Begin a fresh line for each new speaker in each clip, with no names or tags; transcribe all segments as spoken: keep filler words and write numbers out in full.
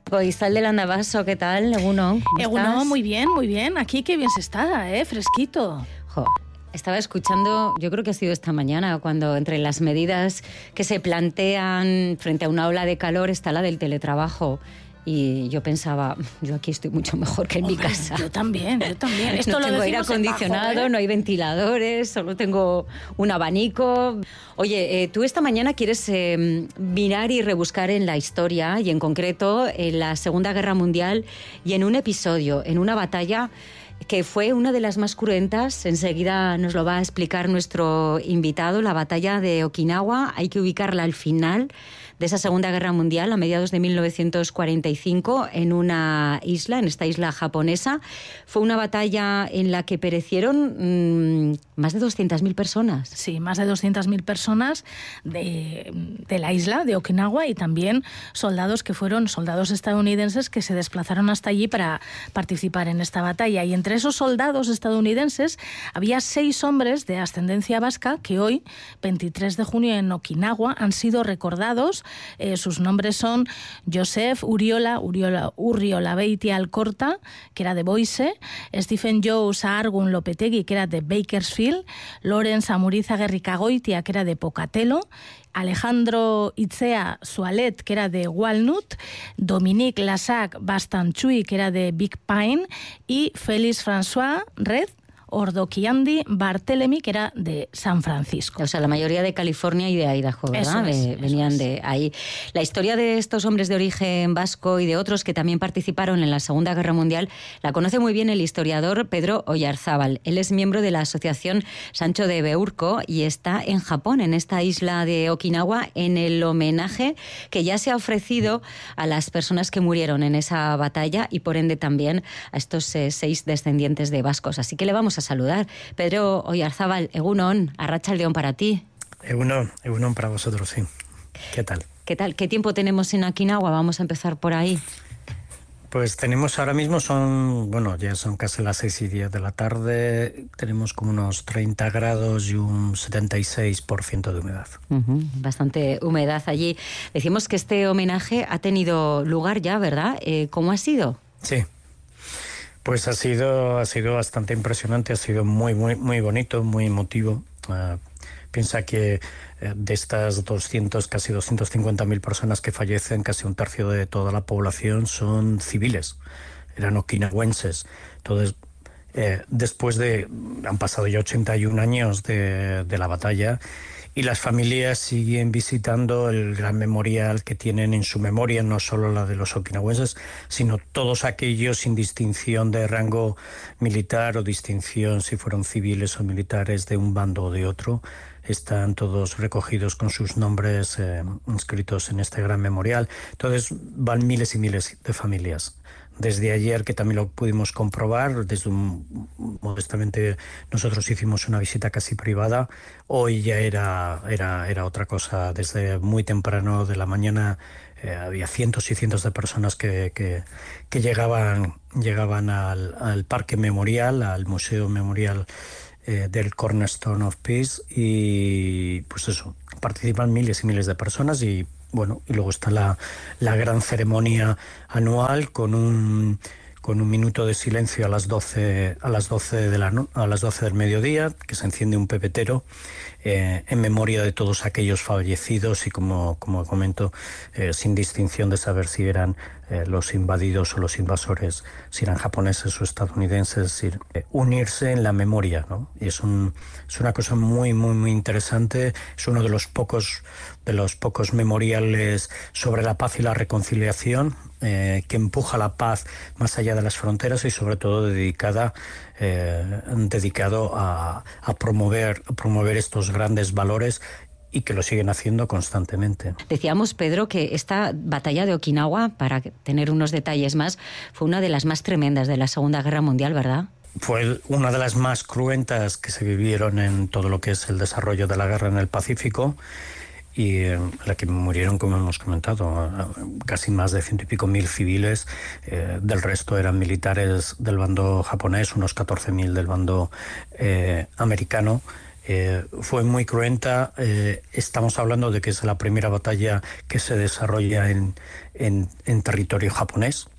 Goizal del Andabaso, ¿qué tal? Eguno, ¿cómo
Eguno,
estás?
muy bien, muy bien. Aquí qué bien se está, ¿eh? Fresquito.
Jo, estaba escuchando, yo creo que ha sido esta mañana, cuando entre las medidas que se plantean frente a una ola de calor está la del teletrabajo. Y yo pensaba, yo aquí estoy mucho mejor que en
Hombre,
mi casa.
Yo también, yo también. Esto
No
lo
tengo aire
decimos en bajo,
acondicionado,
¿eh?
no hay ventiladores, solo tengo un abanico. Oye, eh, tú esta mañana quieres eh, mirar y rebuscar en la historia, y en concreto en la Segunda Guerra Mundial, y en un episodio, en una batalla que fue una de las más cruentas. Enseguida nos lo va a explicar nuestro invitado, la batalla de Okinawa. Hay que ubicarla al final de esa Segunda Guerra Mundial, a mediados de mil novecientos cuarenta y cinco, en una isla, en esta isla japonesa. Fue una batalla en la que perecieron mmm, más de doscientas mil personas.
Sí, más de doscientas mil personas de, de la isla de Okinawa, y también soldados que fueron soldados estadounidenses que se desplazaron hasta allí para participar en esta batalla. Y entre esos soldados estadounidenses había seis hombres de ascendencia vasca que hoy, veintitrés de junio, en Okinawa, han sido recordados. Eh, sus nombres son Joseph Uriola, Uriola Urriola Beitia Alcorta, que era de Boise; Stephen Joe Saargun Lopetegui, que era de Bakersfield; Lawrence Amuriza Gerrikagoitia, que era de Pocatello; Alejandro Itzea Sualet, que era de Walnut; Dominique Lassac Bastanchui, que era de Big Pine; y Félix François Red Ordoquiandi Barthélemy, que era de San Francisco.
O sea, la mayoría de California y de Idaho, ¿verdad?
Eso es,
de,
eso
venían
es.
de ahí. La historia de estos hombres de origen vasco y de otros que también participaron en la Segunda Guerra Mundial la conoce muy bien el historiador Pedro Oyarzábal. Él es miembro de la Asociación Sancho de Beurco y está en Japón, en esta isla de Okinawa, en el homenaje que ya se ha ofrecido a las personas que murieron en esa batalla, y por ende también a estos eh, seis descendientes de vascos. Así que le vamos a saludar. Pedro Oyarzábal, egunon, arratsaldeon para ti.
Egunon, egunon para vosotros, sí. ¿Qué tal?
¿Qué tal? ¿Qué tiempo tenemos en Okinawa? Vamos a empezar por ahí.
Pues tenemos ahora mismo, son, bueno, ya son casi las seis y diez de la tarde, tenemos como unos treinta grados y un setenta y seis por ciento de humedad.
Uh-huh, bastante humedad allí. Decimos que este homenaje ha tenido lugar ya, ¿verdad? Eh, ¿Cómo ha sido?
Sí. Pues ha sido, ha sido bastante impresionante, ha sido muy, muy, muy bonito, muy emotivo. Uh, piensa que uh, de estas doscientas, casi doscientas cincuenta mil personas que fallecen, casi un tercio de toda la población son civiles, eran okinawenses. Entonces, eh, después de, han pasado ya ochenta y un años de, de la batalla, y las familias siguen visitando el gran memorial que tienen en su memoria, no solo la de los okinawenses, sino todos aquellos sin distinción de rango militar o distinción si fueron civiles o militares de un bando o de otro. Están todos recogidos con sus nombres eh, inscritos en este gran memorial. Entonces van miles y miles de familias. Desde ayer, que también lo pudimos comprobar, desde un, modestamente nosotros hicimos una visita casi privada, hoy ya era, era, era otra cosa. Desde muy temprano de la mañana eh, había cientos y cientos de personas que, que, que llegaban, llegaban al, al Parque Memorial, al Museo Memorial eh, del Cornerstone of Peace, y pues eso, participan miles y miles de personas. Y bueno, y luego está la, la gran ceremonia anual con un, con un minuto de silencio a las doce, a las doce, de la, a las doce del mediodía, que se enciende un pepetero eh, en memoria de todos aquellos fallecidos y, como, como comento, eh, sin distinción de saber si eran eh, los invadidos o los invasores, si eran japoneses o estadounidenses, es decir, eh, unirse en la memoria, ¿no? Y es, un, es una cosa muy, muy, muy interesante. Es uno de los pocos de los pocos memoriales sobre la paz y la reconciliación eh, que empuja la paz más allá de las fronteras, y sobre todo dedicada, eh, dedicado a, a, promover, a promover estos grandes valores, y que lo siguen haciendo constantemente.
Decíamos, Pedro, que esta batalla de Okinawa, para tener unos detalles más, fue una de las más tremendas de la Segunda Guerra Mundial, ¿verdad?
Fue una de las más cruentas que se vivieron en todo lo que es el desarrollo de la guerra en el Pacífico, y en la que murieron, como hemos comentado, casi más de ciento y pico mil civiles. Eh, del resto eran militares del bando japonés, unos catorce mil del bando eh, americano. Eh, fue muy cruenta. Eh, estamos hablando de que es la primera batalla que se desarrolla en, en, en territorio japonés.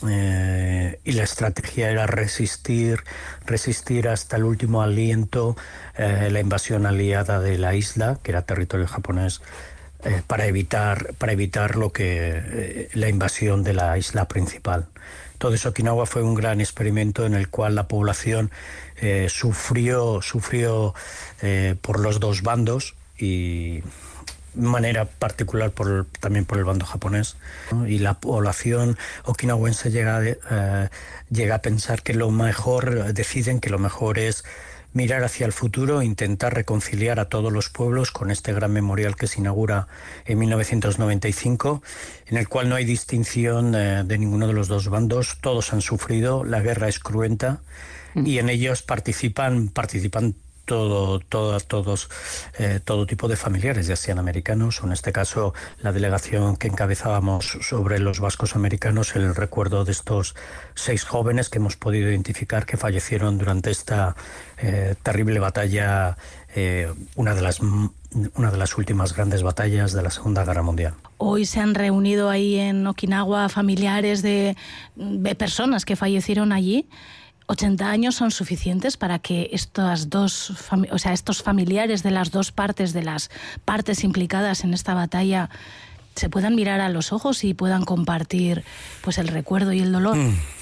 Eh, y la estrategia era resistir, resistir hasta el último aliento eh, la invasión aliada de la isla, que era territorio japonés, eh, para evitar, para evitar lo que eh, la invasión de la isla principal. Entonces Okinawa fue un gran experimento en el cual la población eh, sufrió, sufrio eh, por los dos bandos y de manera particular por, también por el bando japonés, ¿no? Y la población okinawense llega, eh, llega a pensar que lo mejor, deciden que lo mejor es mirar hacia el futuro, intentar reconciliar a todos los pueblos con este gran memorial que se inaugura en mil novecientos noventa y cinco, en el cual no hay distinción eh, de ninguno de los dos bandos. Todos han sufrido, la guerra es cruenta mm. y en ellos participan, participan Todo, todo, todos, eh, todo tipo de familiares, ya sean americanos o en este caso la delegación que encabezábamos sobre los vascos americanos, el recuerdo de estos seis jóvenes que hemos podido identificar que fallecieron durante esta eh, terrible batalla, eh, una de las, una de las últimas grandes batallas de la Segunda Guerra Mundial.
Hoy se han reunido ahí en Okinawa familiares de, de personas que fallecieron allí. ¿ochenta años son suficientes para que estas dos, o sea, estos familiares de las dos partes, de las partes implicadas en esta batalla, se puedan mirar a los ojos y puedan compartir pues el recuerdo y el dolor?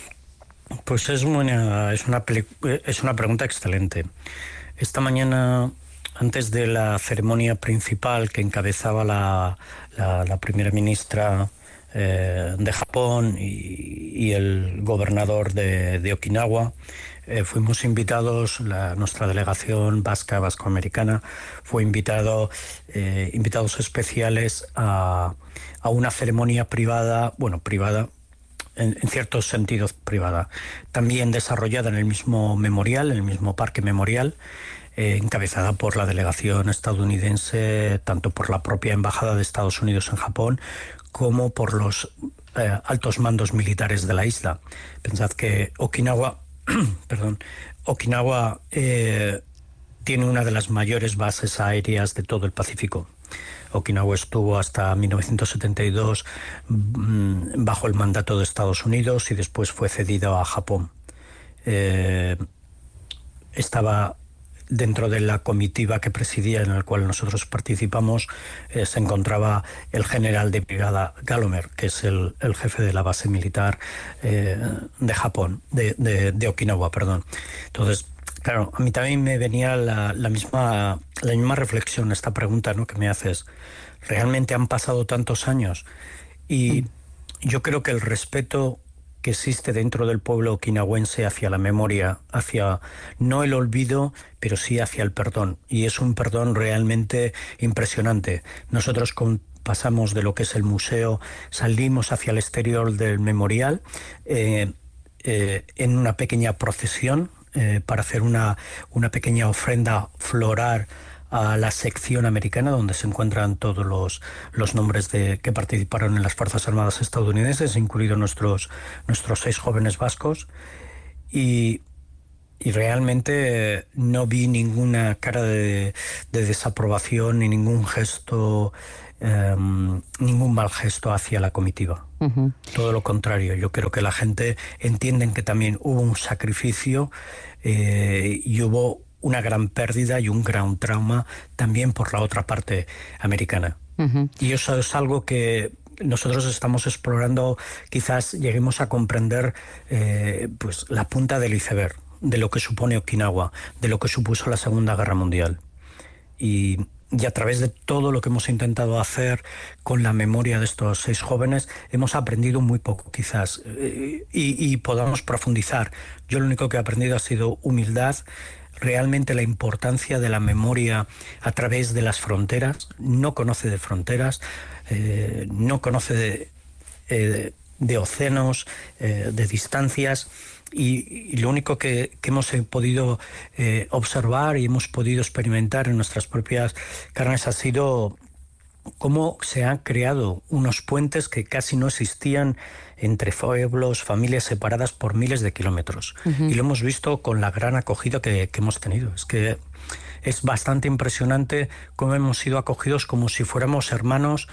Pues es una, es una, es una pregunta excelente. Esta mañana, antes de la ceremonia principal que encabezaba la, la, la primera ministra Eh, de Japón y, y el gobernador de, de Okinawa, eh, fuimos invitados, la, nuestra delegación vasca, vascoamericana, fue invitado, eh, invitados especiales a, a una ceremonia privada, bueno, privada, en, en ciertos sentidos privada, también desarrollada en el mismo memorial, en el mismo parque memorial, eh, encabezada por la delegación estadounidense, tanto por la propia Embajada de Estados Unidos en Japón, como por los eh, altos mandos militares de la isla. Pensad que Okinawa, perdón, Okinawa eh, tiene una de las mayores bases aéreas de todo el Pacífico. Okinawa estuvo hasta mil novecientos setenta y dos mmm, bajo el mandato de Estados Unidos y después fue cedido a Japón. Eh, estaba dentro de la comitiva que presidía, en la cual nosotros participamos, eh, se encontraba el general de brigada Gallagher, que es el, el jefe de la base militar eh, de Japón, de, de, de Okinawa, perdón. Entonces, claro, a mí también me venía la, la, misma, la misma reflexión, esta pregunta, ¿no?, que me haces. Realmente han pasado tantos años y yo creo que el respeto que existe dentro del pueblo okinawense hacia la memoria, hacia no el olvido, pero sí hacia el perdón. Y es un perdón realmente impresionante. Nosotros con, pasamos de lo que es el museo, salimos hacia el exterior del memorial eh, eh, en una pequeña procesión eh, para hacer una, una pequeña ofrenda floral a la sección americana, donde se encuentran todos los, los nombres de que participaron en las Fuerzas Armadas estadounidenses, incluidos nuestros, nuestros seis jóvenes vascos, y, y realmente no vi ninguna cara de, de desaprobación ni ningún gesto, eh, ningún mal gesto hacia la comitiva. Uh-huh. Todo lo contrario, yo creo que la gente entiende que también hubo un sacrificio eh, y hubo una gran pérdida y un gran trauma también por la otra parte americana. Uh-huh. Y eso es algo que nosotros estamos explorando, quizás lleguemos a comprender eh, pues la punta del iceberg de lo que supone Okinawa, de lo que supuso la Segunda Guerra Mundial. Y, y a través de todo lo que hemos intentado hacer con la memoria de estos seis jóvenes, hemos aprendido muy poco, quizás, eh, y, y podamos profundizar. Yo lo único que he aprendido ha sido humildad, realmente la importancia de la memoria a través de las fronteras. No conoce de fronteras, eh, no conoce de, eh, de océanos, eh, de distancias, y, y lo único que, que hemos podido eh, observar y hemos podido experimentar en nuestras propias carnes ha sido cómo se han creado unos puentes que casi no existían entre pueblos, familias separadas por miles de kilómetros. Uh-huh. Y lo hemos visto con la gran acogida que, que hemos tenido. Es que es bastante impresionante cómo hemos sido acogidos como si fuéramos hermanos,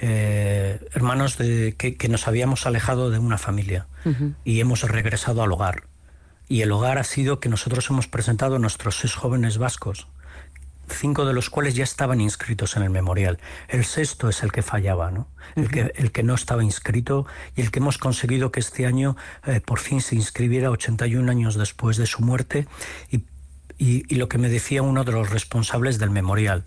eh, hermanos de, que, que nos habíamos alejado de una familia. Uh-huh. Y hemos regresado al hogar. Y el hogar ha sido que nosotros hemos presentado a nuestros seis jóvenes vascos, cinco de los cuales ya estaban inscritos en el memorial. El sexto es el que fallaba, ¿no? Uh-huh. El que, el que no estaba inscrito, y el que hemos conseguido que este año eh, por fin se inscribiera ochenta y un años después de su muerte. Y, y, y lo que me decía uno de los responsables del memorial,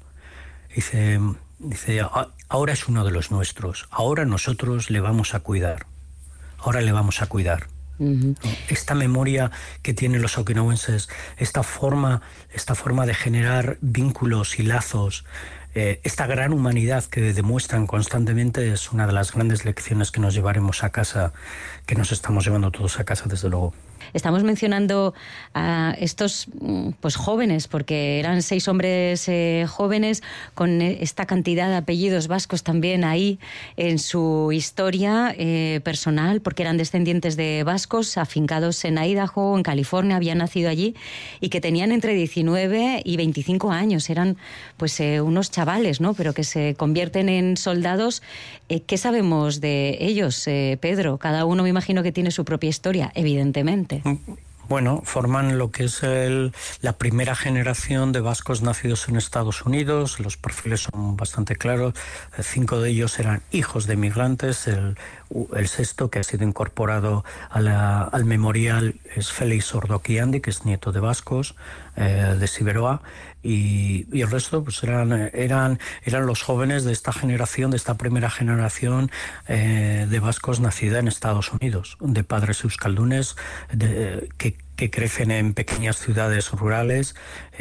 dice, dice, ahora es uno de los nuestros, ahora nosotros le vamos a cuidar, ahora le vamos a cuidar. Uh-huh. Esta memoria que tienen los okinawenses, esta forma, esta forma de generar vínculos y lazos, eh, esta gran humanidad que demuestran constantemente, es una de las grandes lecciones que nos llevaremos a casa, que nos estamos llevando todos a casa, desde luego.
Estamos mencionando a estos pues jóvenes, porque eran seis hombres eh, jóvenes con esta cantidad de apellidos vascos también ahí en su historia eh, personal, porque eran descendientes de vascos afincados en Idaho, en California, habían nacido allí, y que tenían entre diecinueve y veinticinco años. Eran pues eh, unos chavales, ¿no? Pero que se convierten en soldados. Eh, ¿Qué sabemos de ellos, eh, Pedro? Cada uno me imagino que tiene su propia historia, evidentemente.
Bueno, forman lo que es el, la primera generación de vascos nacidos en Estados Unidos. Los perfiles son bastante claros. Cinco de ellos eran hijos de migrantes. El, el sexto, que ha sido incorporado a la, al memorial, es Félix Ordoquiandi, que es nieto de vascos, eh, de Siberoa. Y, y el resto pues eran, eran, eran los jóvenes de esta generación, de esta primera generación eh, de vascos nacida en Estados Unidos, de padres euskaldunes, de, que, que crecen en pequeñas ciudades rurales,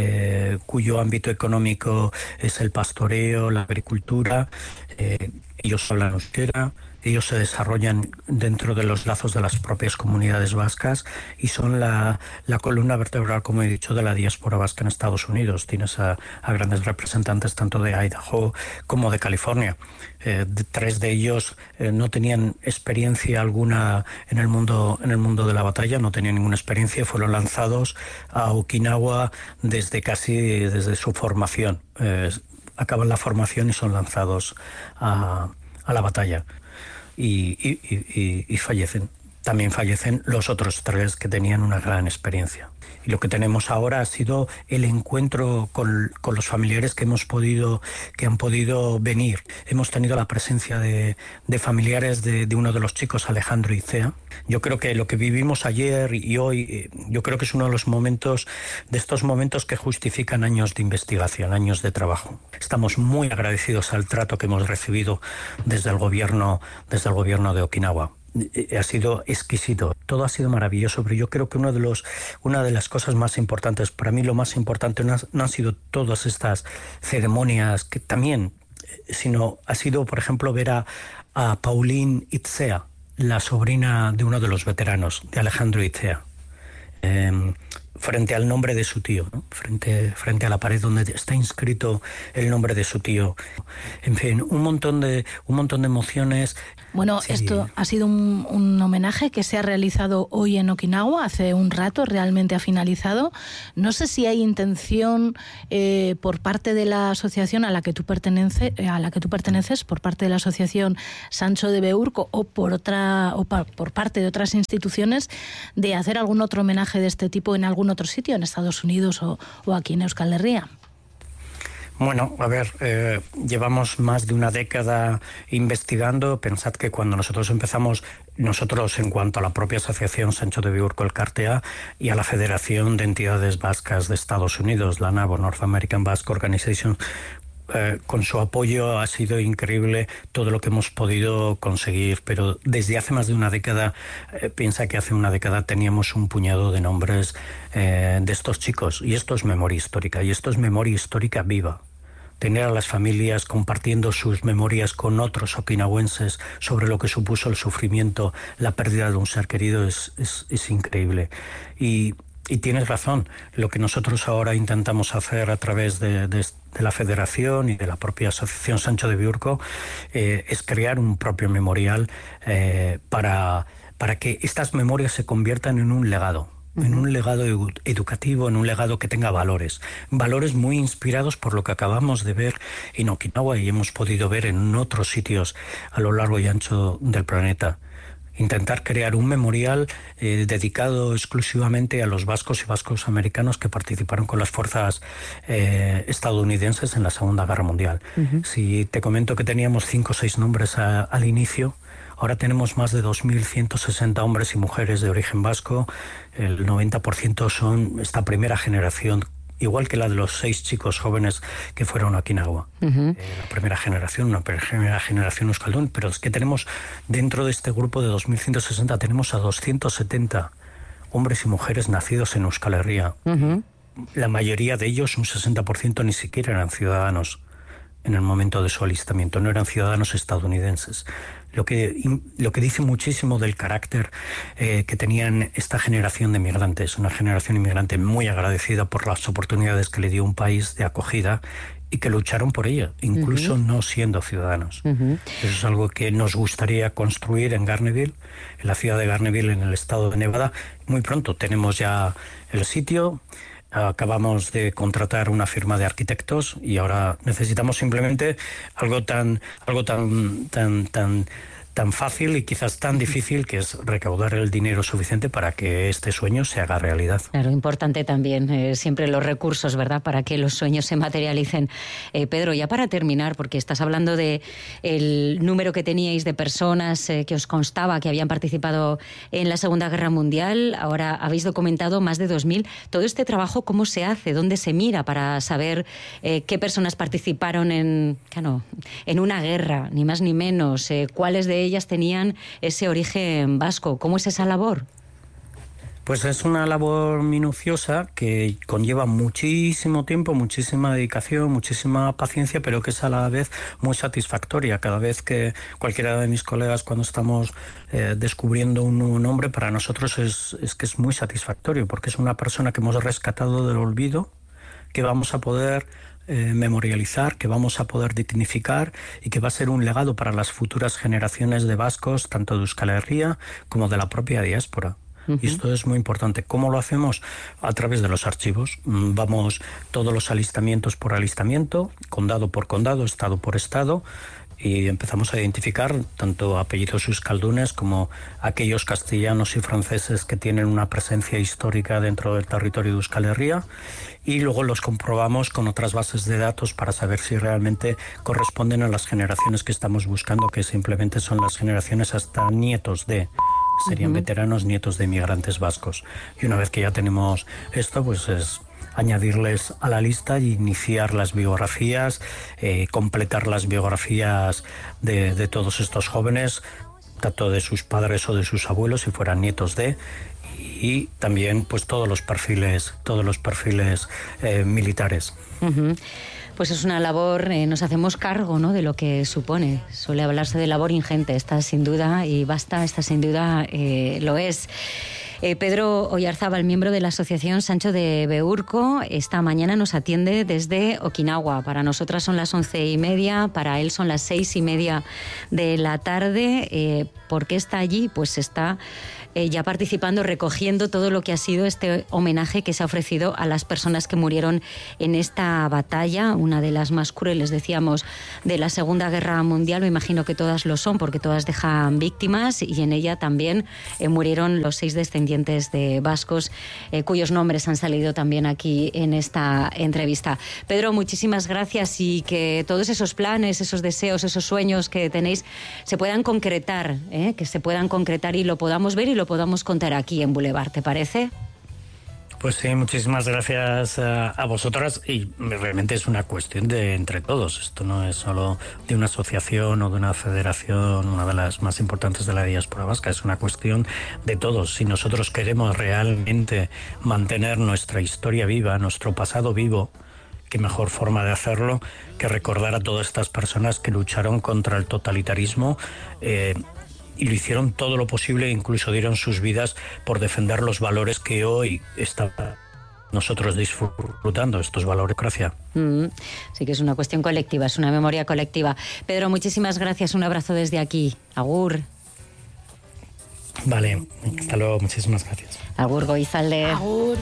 eh, cuyo ámbito económico es el pastoreo, la agricultura. Eh, ellos hablan euskera, ellos se desarrollan dentro de los lazos de las propias comunidades vascas y son la, la columna vertebral, como he dicho, de la diáspora vasca en Estados Unidos. Tienes a, a grandes representantes tanto de Idaho como de California. Eh, de, tres de ellos eh, no tenían experiencia alguna en el mundo en el mundo de la batalla, no tenían ninguna experiencia, fueron lanzados a Okinawa desde casi desde su formación. Eh, acaban la formación y son lanzados a, a la batalla. Y, y, y, y fallecen. También fallecen los otros tres que tenían una gran experiencia. Y lo que tenemos ahora ha sido el encuentro con, con los familiares que hemos podido, que han podido venir. Hemos tenido la presencia de, de familiares de, de uno de los chicos, Alejandro Icea. Yo creo que lo que vivimos ayer y hoy, yo creo que es uno de los momentos, de estos momentos que justifican años de investigación, años de trabajo. Estamos muy agradecidos al trato que hemos recibido desde el gobierno, desde el gobierno de Okinawa. Ha sido exquisito, todo ha sido maravilloso, pero yo creo que uno de los, una de las cosas más importantes, para mí lo más importante no, no han sido todas estas ceremonias, que también, sino ha sido, por ejemplo, ver a, a Pauline Itzea, la sobrina de uno de los veteranos, de Alejandro Itzea, eh, frente al nombre de su tío, ¿no? frente, frente a la pared donde está inscrito el nombre de su tío. En fin, un montón de, un montón de emociones.
Bueno, sí. Esto ha sido un, un homenaje que se ha realizado hoy en Okinawa, hace un rato, realmente ha finalizado. No sé si hay intención eh, por parte de la asociación a la que tú pertenece, a la que tú perteneces, por parte de la asociación Sancho de Beurco o por otra o pa, por parte de otras instituciones, de hacer algún otro homenaje de este tipo en algún otro sitio, en Estados Unidos o, o aquí en Euskal Herria.
Bueno, a ver, eh, llevamos más de una década investigando. Pensad que cuando nosotros empezamos, nosotros en cuanto a la propia asociación Sancho de Beurco Elkartea y a la Federación de Entidades Vascas de Estados Unidos, la NABO, North American Basque Organization, Eh, con su apoyo ha sido increíble todo lo que hemos podido conseguir, pero desde hace más de una década, eh, piensa que hace una década teníamos un puñado de nombres eh, de estos chicos, y esto es memoria histórica, y esto es memoria histórica viva. Tener a las familias compartiendo sus memorias con otros okinawenses sobre lo que supuso el sufrimiento, la pérdida de un ser querido es, es, es increíble. Y y tienes razón, lo que nosotros ahora intentamos hacer a través de, de, de la Federación y de la propia Asociación Sancho de Biurco eh, es crear un propio memorial eh, para, para que estas memorias se conviertan en un legado. En un legado edu educativo, en un legado que tenga valores. Valores muy inspirados por lo que acabamos de ver en Okinawa y hemos podido ver en otros sitios a lo largo y ancho del planeta. Intentar crear un memorial eh, dedicado exclusivamente a los vascos y vascos americanos que participaron con las fuerzas eh, estadounidenses en la Segunda Guerra Mundial. Uh-huh. Si te comento que teníamos cinco o seis nombres a, al inicio, ahora tenemos más de dos mil ciento sesenta hombres y mujeres de origen vasco. El noventa por ciento son esta primera generación, igual que la de los seis chicos jóvenes que fueron a Okinawa. Uh-huh. eh, la primera generación, una primera generación euskaldun, pero es que tenemos dentro de este grupo de dos mil ciento sesenta tenemos a doscientos setenta hombres y mujeres nacidos en Euskal Herria. Uh-huh. La mayoría de ellos, un sesenta por ciento, ni siquiera eran ciudadanos en el momento de su alistamiento, no eran ciudadanos estadounidenses. Lo que, lo que dice muchísimo del carácter eh, que tenían esta generación de migrantes, una generación inmigrante muy agradecida por las oportunidades que le dio un país de acogida y que lucharon por ella, incluso uh-huh. no siendo ciudadanos. Uh-huh. Eso es algo que nos gustaría construir en Garneville, en la ciudad de Garneville, en el estado de Nevada. Muy pronto tenemos ya el sitio. Acabamos de contratar una firma de arquitectos y ahora necesitamos simplemente algo tan algo tan tan tan tan fácil y quizás tan difícil, que es recaudar el dinero suficiente para que este sueño se haga realidad.
Claro, importante también eh, siempre los recursos, ¿verdad?, para que los sueños se materialicen. Eh, Pedro, ya para terminar, porque estás hablando de el número que teníais de personas eh, que os constaba que habían participado en la Segunda Guerra Mundial, ahora habéis documentado más de dos mil. Todo este trabajo, ¿cómo se hace? ¿Dónde se mira para saber eh, qué personas participaron en, claro, en una guerra, ni más ni menos? Eh, ¿Cuáles de ellas tenían ese origen vasco? ¿Cómo es esa labor?
Pues es una labor minuciosa que conlleva muchísimo tiempo, muchísima dedicación, muchísima paciencia, pero que es a la vez muy satisfactoria. Cada vez que cualquiera de mis colegas, cuando estamos eh, descubriendo un nuevo nombre, para nosotros es, es que es muy satisfactorio, porque es una persona que hemos rescatado del olvido, que vamos a poder Eh, memorializar, que vamos a poder dignificar y que va a ser un legado para las futuras generaciones de vascos, tanto de Euskal Herria como de la propia diáspora. Uh-huh. Y esto es muy importante. ¿Cómo lo hacemos? A través de los archivos. Vamos todos los alistamientos por alistamiento, condado por condado, estado por estado, y empezamos a identificar tanto apellidos euskaldunes como aquellos castellanos y franceses que tienen una presencia histórica dentro del territorio de Euskal Herria, y luego los comprobamos con otras bases de datos para saber si realmente corresponden a las generaciones que estamos buscando, que simplemente son las generaciones hasta nietos de, serían uh-huh. veteranos, nietos de inmigrantes vascos. Y una vez que ya tenemos esto, pues es añadirles a la lista y iniciar las biografías, eh, completar las biografías de, de todos estos jóvenes, tanto de sus padres o de sus abuelos, si fueran nietos de, y también pues todos los perfiles, todos los perfiles eh, militares.
Uh-huh. Pues es una labor, eh, nos hacemos cargo, ¿no?, de lo que supone. Suele hablarse de labor ingente, esta sin duda, y basta, esta sin duda eh, lo es. Eh, Pedro Oyarzábal, miembro de la Asociación Sancho de Biurco, esta mañana nos atiende desde Okinawa. Para nosotras son las once y media, para él son las seis y media de la tarde. Eh, ¿Por qué está allí? Pues está eh, ya participando, recogiendo todo lo que ha sido este homenaje que se ha ofrecido a las personas que murieron en esta batalla, una de las más crueles, decíamos, de la Segunda Guerra Mundial. Me imagino que todas lo son, porque todas dejan víctimas, y en ella también eh, murieron los seis descendientes de vascos, eh, cuyos nombres han salido también aquí en esta entrevista. Pedro, muchísimas gracias, y que todos esos planes, esos deseos, esos sueños que tenéis se puedan concretar, ¿eh? que se puedan concretar y lo podamos ver y lo podamos contar aquí en Boulevard, ¿te parece?
Pues sí, muchísimas gracias a, a vosotras, y realmente es una cuestión de entre todos. Esto no es solo de una asociación o de una federación, una de las más importantes de la diáspora vasca, es una cuestión de todos. Si nosotros queremos realmente mantener nuestra historia viva, nuestro pasado vivo, qué mejor forma de hacerlo que recordar a todas estas personas que lucharon contra el totalitarismo, eh, y lo hicieron todo lo posible, incluso dieron sus vidas por defender los valores que hoy están nosotros disfrutando, estos valores de democracia.
Mm, sí que es una cuestión colectiva, es una memoria colectiva. Pedro, muchísimas gracias, un abrazo desde aquí. Agur.
Vale, hasta luego, muchísimas gracias.
Agur Goizalde.
Agur.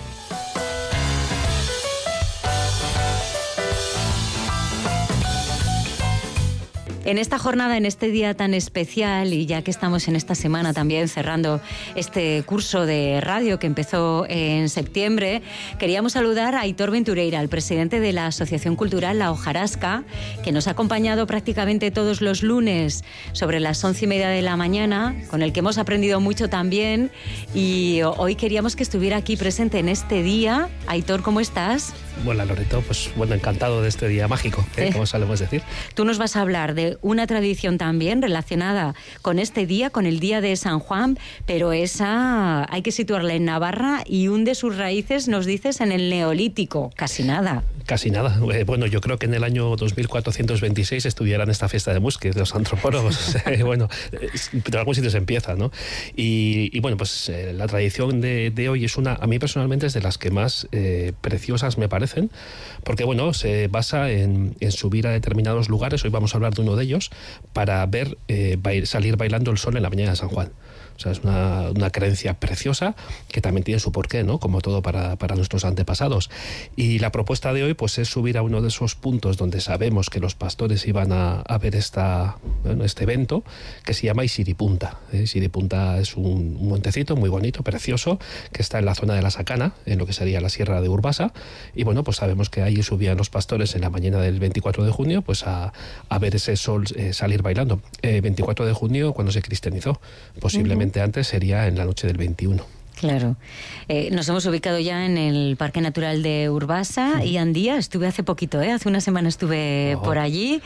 En esta jornada, en este día tan especial, y ya que estamos en esta semana también cerrando este curso de radio que empezó en septiembre, queríamos saludar a Aitor Ventureira, el presidente de la Asociación Cultural La Hojarasca, que nos ha acompañado prácticamente todos los lunes sobre las once y media de la mañana, con el que hemos aprendido mucho también, y hoy queríamos que estuviera aquí presente en este día. Aitor, ¿cómo estás?
Bueno, Loreto, pues bueno, encantado de este día mágico, ¿eh? Como solemos decir.
Tú nos vas a hablar de una tradición también relacionada con este día, con el Día de San Juan, pero esa hay que situarla en Navarra y hunde sus raíces, nos dices, en el Neolítico. Casi nada.
Casi nada. Eh, bueno, yo creo que en el año dos mil cuatrocientos veintiséis estudiarán esta fiesta de Musque, de los antropólogos. eh, bueno, pero algún sitio se empieza, ¿no? Y, y bueno, pues eh, la tradición de, de hoy es una, a mí personalmente es de las que más eh, preciosas me parecen, porque bueno, se basa en, en subir a determinados lugares, hoy vamos a hablar de uno de ellos, para ver eh, bail, salir bailando el sol en la mañana de San Juan. O sea, es una, una creencia preciosa que también tiene su porqué, ¿no? Como todo para, para nuestros antepasados. Y la propuesta de hoy pues es subir a uno de esos puntos donde sabemos que los pastores iban a, a ver esta, bueno, este evento, que se llama Isiripunta. ¿eh? Isiripunta es un, un montecito muy bonito, precioso, que está en la zona de la Sacana, en lo que sería la Sierra de Urbasa. Y bueno, pues sabemos que ahí subían los pastores en la mañana del veinticuatro de junio pues a, a ver ese sol eh, salir bailando. Eh, veinticuatro de junio cuando se cristianizó, posiblemente antes sería en la noche del veintiuno.
Claro. Eh, nos hemos ubicado ya en el Parque Natural de Urbasa sí. y Andía. Estuve hace poquito, ¿eh? Hace una semana estuve oh. por allí.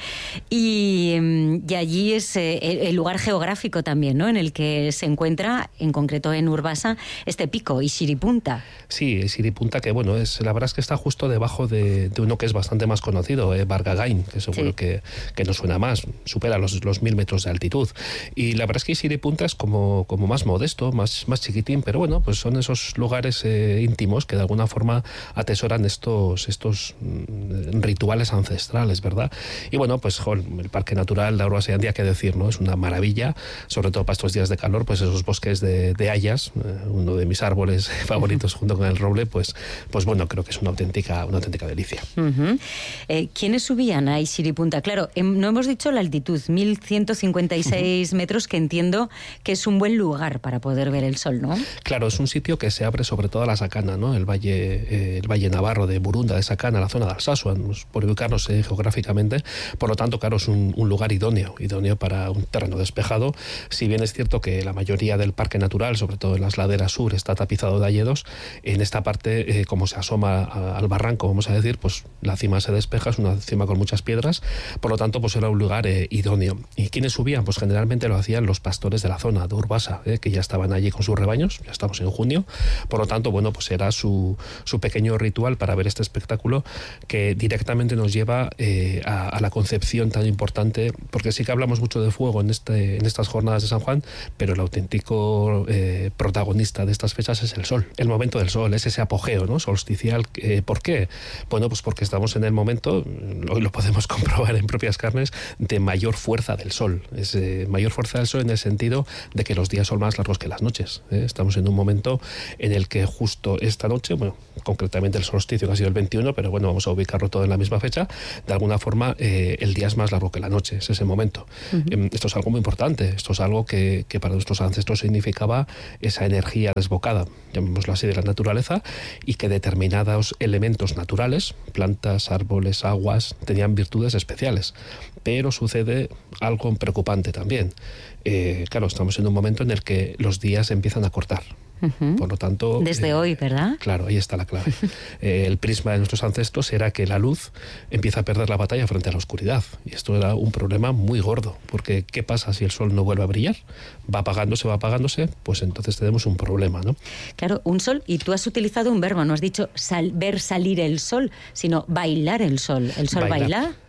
Y, y allí es eh, el lugar geográfico también, ¿no? En el que se encuentra, en concreto en Urbasa, este pico, Isiripunta.
Sí, Isiripunta, que bueno, es la verdad es que está justo debajo de, de uno que es bastante más conocido, eh, Bargagain, que seguro sí. que, que nos suena más, supera los, los mil metros de altitud. Y la verdad es que Isiripunta es como, como más modesto, más, más chiquitín, pero bueno, pues son esos lugares eh, íntimos que de alguna forma atesoran estos, estos mm, rituales ancestrales, ¿verdad? Y bueno, pues jo, el Parque Natural de Urbasa y Andía, qué decir, ¿no? Es una maravilla, sobre todo para estos días de calor, pues esos bosques de, de hayas, eh, uno de mis árboles favoritos junto con el roble, pues, pues bueno, creo que es una auténtica, una auténtica delicia.
Uh-huh. eh, ¿Quiénes subían a Isiripunta? Claro, eh, no hemos dicho la altitud, mil ciento cincuenta y seis uh-huh. metros, que entiendo que es un buen lugar para poder ver el sol, ¿no?
Claro, es un sitio que se abre sobre todo a la Sacana, ¿no? El valle, eh, el valle navarro de Burunda, de Sacana, la zona de Alsasua, por ubicarnos eh, geográficamente. Por lo tanto, claro, es un, un lugar idóneo, idóneo para un terreno despejado. Si bien es cierto que la mayoría del parque natural, sobre todo en las laderas sur, está tapizado de hayedos, en esta parte, eh, como se asoma a, al barranco, vamos a decir, pues la cima se despeja, es una cima con muchas piedras, por lo tanto, pues era un lugar eh, idóneo. ¿Y quiénes subían? Pues generalmente lo hacían los pastores de la zona de Urbasa, eh, que ya estaban allí con sus rebaños, ya estamos en junio, por lo tanto, bueno, pues era su, su pequeño ritual para ver este espectáculo que directamente nos lleva eh, a, a la concepción tan importante, porque sí que hablamos mucho de fuego en, este, en estas jornadas de San Juan, pero el auténtico eh, protagonista de estas fechas es el sol, el momento del sol, es ese apogeo, ¿no? Solsticial. Eh, ¿Por qué? Bueno, pues porque estamos en el momento, hoy lo podemos comprobar en propias carnes, de mayor fuerza del sol. Es eh, mayor fuerza del sol en el sentido de que los días son más largos que las noches. ¿eh? Estamos en un momento en el que justo esta noche, bueno, concretamente el solsticio que ha sido el veintiuno, pero bueno, vamos a ubicarlo todo en la misma fecha, de alguna forma eh, el día es más largo que la noche, es ese momento. Uh-huh. Eh, esto es algo muy importante, esto es algo que, que para nuestros ancestros significaba esa energía desbocada, llamémoslo así, de la naturaleza, y que determinados elementos naturales, plantas, árboles, aguas, tenían virtudes especiales. Pero sucede algo preocupante también. Eh, claro, estamos en un momento en el que los días empiezan a cortar. Uh-huh. Por lo tanto,
desde eh, hoy, ¿verdad?
Claro, ahí está la clave. eh, el prisma de nuestros ancestros era que la luz empieza a perder la batalla frente a la oscuridad, y esto era un problema muy gordo, porque ¿qué pasa si el sol no vuelve a brillar? Va apagándose, va apagándose, pues entonces tenemos un problema, ¿no?
Claro, un sol, y tú has utilizado un verbo, no has dicho sal, ver salir el sol, sino bailar el sol. ¿El sol
Bailar.
baila?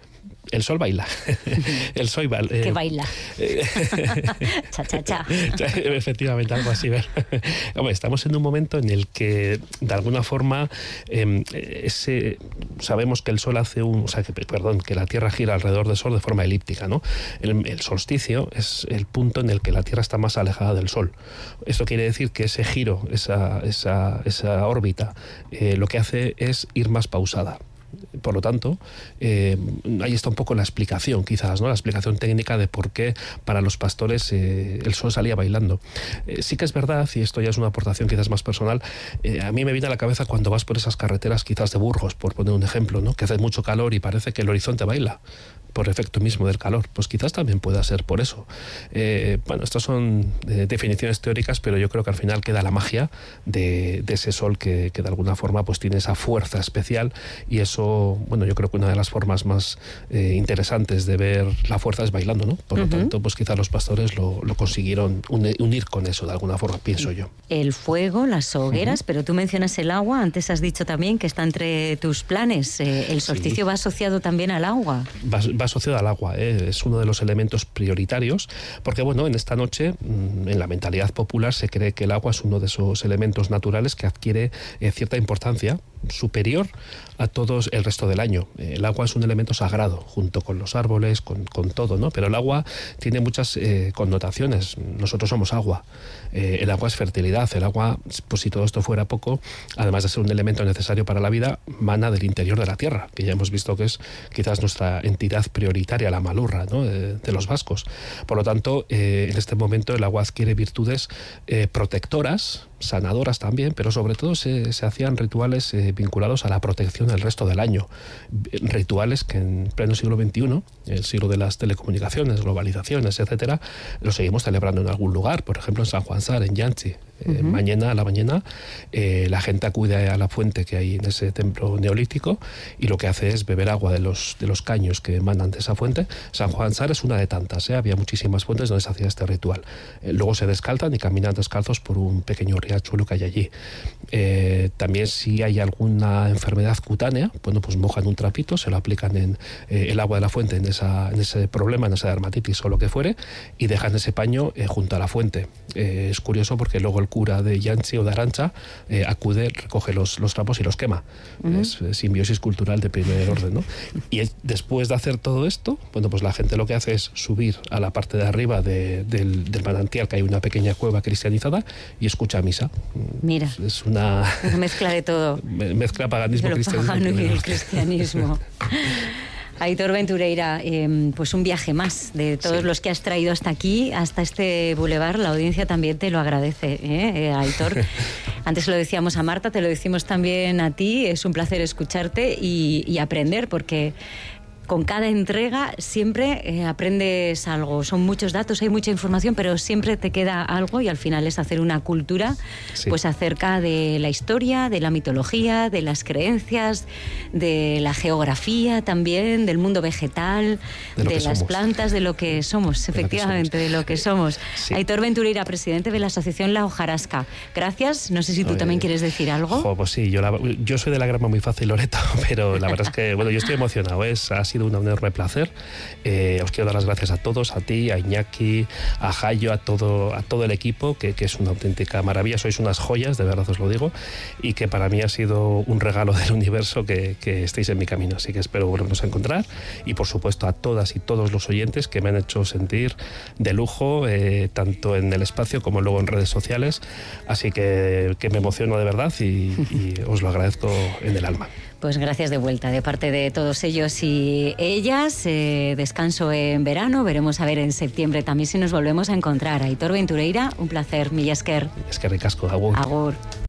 el sol baila. El sol baila.
¿Qué baila? Cha, cha, cha.
Efectivamente, algo así. Hombre, estamos en un momento en el que, de alguna forma, eh, ese, sabemos que el sol hace un... O sea, que, perdón, que la Tierra gira alrededor del sol de forma elíptica, ¿no? El, el solsticio es el punto en el que la Tierra está más alejada del sol. Esto quiere decir que ese giro, esa, esa, esa órbita, eh, lo que hace es ir más pausada. Por lo tanto, eh, ahí está un poco la explicación, quizás, ¿no? La explicación técnica de por qué para los pastores eh, el sol salía bailando. Eh, sí que es verdad, y esto ya es una aportación quizás más personal, eh, a mí me viene a la cabeza cuando vas por esas carreteras quizás de Burgos, por poner un ejemplo, ¿no? Que hace mucho calor y parece que el horizonte baila por efecto mismo del calor. Pues quizás también pueda ser por eso. Eh, bueno, estas son eh, definiciones teóricas, pero yo creo que al final queda la magia de, de ese sol que, que de alguna forma pues tiene esa fuerza especial, y eso, bueno, yo creo que una de las formas más eh, interesantes de ver la fuerza es bailando, ¿no? Por lo uh-huh. tanto, pues quizás los pastores lo, lo consiguieron unir con eso, de alguna forma, pienso yo.
El fuego, las hogueras, uh-huh. pero tú mencionas el agua, antes has dicho también que está entre tus planes. Eh, el solsticio sí. va asociado también al agua.
Va, va asociado al agua, ¿eh? Es uno de los elementos prioritarios, porque bueno, en esta noche, en la mentalidad popular, se cree que el agua es uno de esos elementos naturales que adquiere eh, cierta importancia superior a todo el resto del año. El agua es un elemento sagrado, junto con los árboles, con, con todo, ¿no? Pero el agua tiene muchas eh, connotaciones. Nosotros somos agua. Eh, el agua es fertilidad. El agua, pues si todo esto fuera poco, además de ser un elemento necesario para la vida, mana del interior de la tierra, que ya hemos visto que es quizás nuestra entidad prioritaria, la malurra, ¿no? de, de los vascos. Por lo tanto, eh, en este momento el agua adquiere virtudes eh, protectoras, sanadoras también, pero sobre todo se, se hacían rituales eh, vinculados a la protección del resto del año. Rituales que en pleno siglo veintiuno, el siglo de las telecomunicaciones, globalizaciones, etcétera, los seguimos celebrando en algún lugar, por ejemplo en San Juan Sar, en Yanchi. Eh, uh-huh. Mañana a la mañana eh, la gente acude a la fuente que hay en ese templo neolítico y lo que hace es beber agua de los, de los caños que emanan de esa fuente. San Juan Sar es una de tantas, ¿eh? Había muchísimas fuentes donde se hacía este ritual. Eh, luego se descalzan y caminan descalzos por un pequeño riachuelo que hay allí. Eh, también si hay alguna enfermedad cutánea, bueno, pues mojan un trapito, se lo aplican en eh, el agua de la fuente en, esa, en ese problema, en esa dermatitis o lo que fuere, y dejan ese paño eh, junto a la fuente. Eh, es curioso porque luego el cura de Yanchi o de Arantxa eh, acude, recoge los, los trapos y los quema. Uh-huh. Es eh, simbiosis cultural de primer orden, ¿no? Y es, después de hacer todo esto, bueno, pues la gente lo que hace es subir a la parte de arriba de, del, del manantial, que hay una pequeña cueva cristianizada, y escucha misa.
Mira.
Es, es una...
una mezcla de todo.
Mezcla paganismo,
Pero
cristianismo.
Pagano y el cristianismo. Aitor Ventureira, eh, pues un viaje más de todos sí. los que has traído hasta aquí, hasta este bulevar. La audiencia también te lo agradece, ¿eh, eh, Aitor? Antes lo decíamos a Marta, te lo decimos también a ti. Es un placer escucharte y, y aprender, porque con cada entrega siempre eh, aprendes algo. Son muchos datos, hay mucha información, pero siempre te queda algo, y al final es hacer una cultura sí. pues acerca de la historia, de la mitología, de las creencias, de la geografía también, del mundo vegetal, de, de las somos. plantas, de lo que somos, de efectivamente, que somos. de lo que somos. Sí. Aitor Ventureira, presidente de la Asociación La Hojarasca. Gracias. No sé si tú Oye, también quieres decir algo.
Jo, pues sí, yo, la, yo soy de la grama muy fácil, Loreto, pero la verdad es que, bueno, yo estoy emocionado. Es, ha sido un enorme placer. Eh, os quiero dar las gracias a todos, a ti, a Iñaki, a Jayo, a todo, a todo el equipo, que, que es una auténtica maravilla. Sois unas joyas, de verdad os lo digo, y que para mí ha sido un regalo del universo que, que estéis en mi camino. Así que espero volvernos a encontrar, y por supuesto a todas y todos los oyentes que me han hecho sentir de lujo, eh, tanto en el espacio como luego en redes sociales. Así que, que me emociono de verdad y, y os lo agradezco en el alma.
Pues gracias de vuelta de parte de todos ellos y ellas. Eh, descanso en verano. Veremos a ver en septiembre también si nos volvemos a encontrar. Aitor Ventureira, un placer. Mila esker.
Eskerrik asko, agur.
Agur.